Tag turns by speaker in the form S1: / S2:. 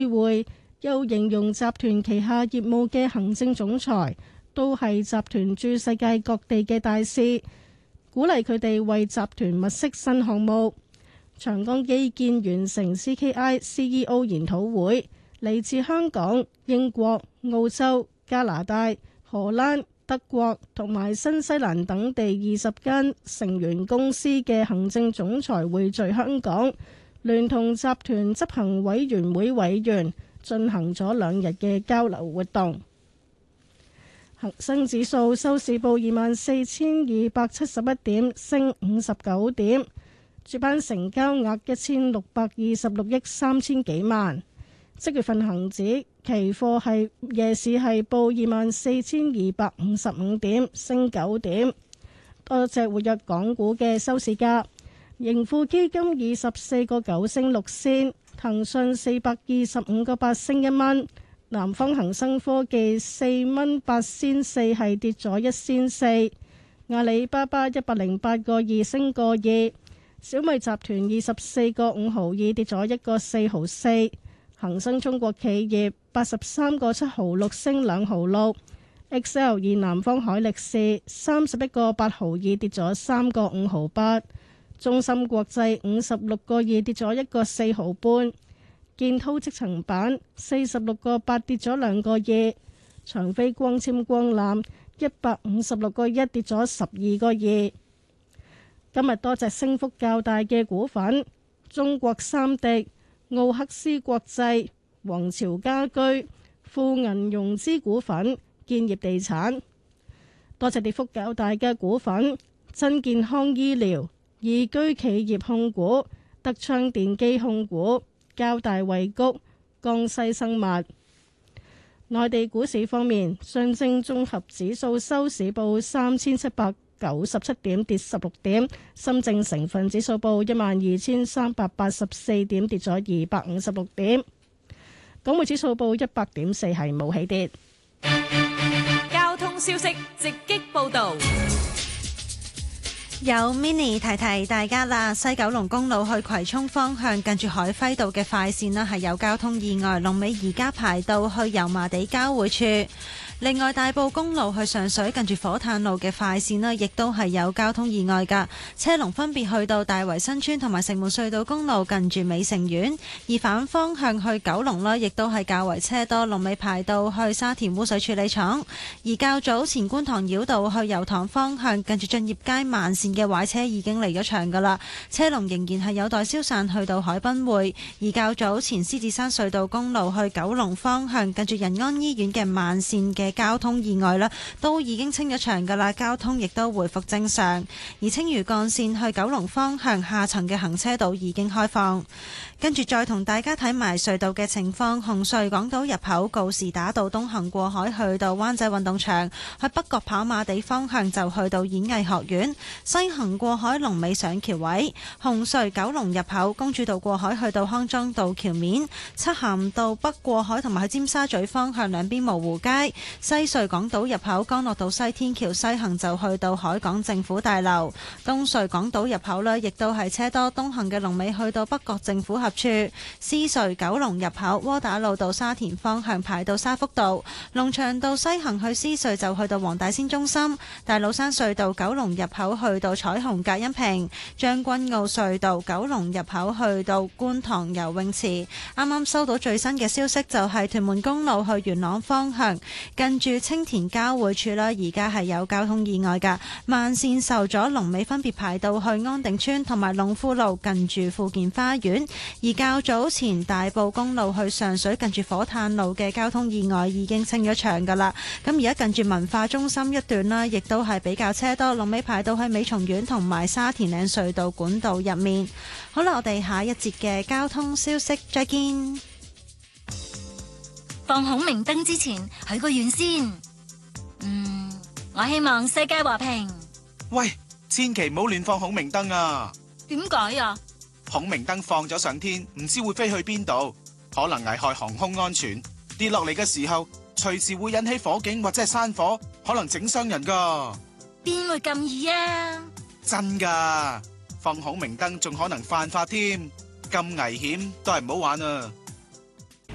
S1: 會，又形容集團旗下業務嘅行政總裁都係集團駐世界各地嘅大使，鼓勵佢哋為集團物色新項目。長江基建完成 CKI CEO 研討會，嚟自香港、英國、澳洲、加拿大、荷蘭、德國同埋新西蘭等地20間成員公司嘅行政總裁匯聚香港，聯同集團執行委員會委員進行咗2日嘅交流活動。恒生指數收市報24,271點，升59點。主板成交額1626億3千幾萬。即月份恒指期貨係夜市係報24,255點，升9點。多隻活躍港股嘅收市價，盈富基金24個9升6仙，騰訊425個8升1蚊，南方恒生科技4蚊8仙4係跌咗1仙4，阿里巴巴108個2升個2，小米集團24個5毫2跌咗1個4毫4。恒生中國企業83個7毫6升2毫6，XL 南方海力士31個8毫2跌咗3個5毫8，中芯國際56個2跌咗1個4毫半，建滔積層板46個8跌咗2個2，長飛光纖光纜156個1跌咗12個2。今日多隻升幅較大嘅股份：中國三迪、奧克斯國際、皇朝家居、富銀融資股份、建業地產。多隻跌幅較大嘅股份：真健康醫療、宜居企業控股、德昌電機控股、交大惠谷、江西生物。內地股市方面，上證綜合指數收市報3797點，跌16點；深證成分指數報12384點，跌咗256點；港匯指數報100.4，係冇起跌。
S2: 交通消息直擊報道。
S3: 有 mini 提提大家啦，西九龍公路去葵涌方向近住海輝道嘅快線啦，係有交通意外，龍尾而家排到去油麻地交匯處。另外，大埔公路去上水近住火炭路嘅快線呢，亦都係有交通意外㗎，車龍分別去到大圍新村同埋城門隧道公路近住美城苑，而反方向去九龍呢，亦都係較為車多，龍尾排到去沙田污水處理廠。而較早前觀塘繞道去油塘方向近住駿業街慢線嘅壞車已經離咗場㗎啦，車龍仍然係有待消散去到海濱匯。而較早前獅子山隧道公路去九龍方向近住仁安醫院嘅慢線嘅交通意外啦，都已經清咗場噶啦，交通亦都回復正常。而青嶼幹線去九龍方向下層嘅行車道已經開放。跟住再同大家睇埋隧道嘅情況，紅隧港島入口告士打道東行過海去到灣仔運動場，去北角跑馬地方向就去到演藝學院，西行過海龍尾上橋位。紅隧九龍入口公主道過海去到康莊道橋面，漆咸道北過海同埋去尖沙咀方向兩邊蕪湖街。西隧港島入口干諾道西天橋西行就去到海港政府大樓。東隧港島入口呢亦都係車多，東行嘅龍尾去到北角政府合處。獅隧九龍入口窩打老道沙田方向排到沙福道，龍翔道西行去獅隧就去到黃大仙中心。大老山隧道九龍入口去到彩虹隔音屏，將軍澳隧道九龍入口去到觀塘游泳池。啱啱收到最新嘅消息，就係屯門公路去元朗方向近住青田交匯處啦，而家係有交通意外噶，慢線受阻，龍尾分別排到去安定村同埋龍富路近住富健花園。而較早前大埔公路去上水近住火炭路嘅交通意外已經清咗場噶啦，咁而家近住文化中心一段啦，亦都係比較車多，龍尾排到去美松苑同埋沙田嶺隧道管道入面。好啦，我哋下一節嘅交通消息再見。
S2: 放孔明燈之前許個願先。我希望世界和平。
S4: 喂，千祈唔好亂放孔明燈啊！
S2: 點解啊？
S4: 孔明燈放咗上天，唔知會飛去邊度，可能危害航空安全。跌落嚟嘅時候，隨時會引起火警或者係山火，可能整傷人噶。
S2: 邊會咁易啊？
S4: 真噶，放孔明燈仲可能犯法添，咁危險都係唔好玩啊！